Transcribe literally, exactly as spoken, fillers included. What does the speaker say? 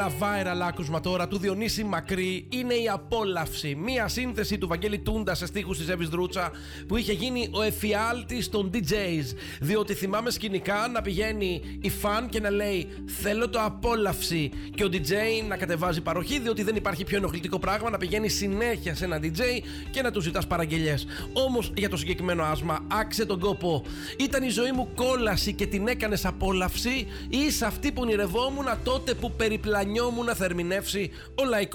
Ένα viral άκουσμα τώρα του Διονύση Μακρύ είναι η Απόλαυση. Μία σύνθεση του Βαγγέλη Τούντα σε στίχους της Εύης Δρούτσα που είχε γίνει ο εφιάλτης των ντι τζέις. Διότι θυμάμαι σκηνικά να πηγαίνει η φαν και να λέει θέλω το Απόλαυση και ο ντι τζέι να κατεβάζει παροχή, διότι δεν υπάρχει πιο ενοχλητικό πράγμα να πηγαίνει συνέχεια σε ένα ντι τζέι και να του ζητάς παραγγελιές. Όμως για το συγκεκριμένο άσμα άξε τον κόπο. Ήταν η ζωή μου κόλαση και την έκανες απόλαυση, ή είσαι αυτή που ονειρευόμουν τότε που περιπλανιόμουν να θα ερμηνεύσει ο λαϊκός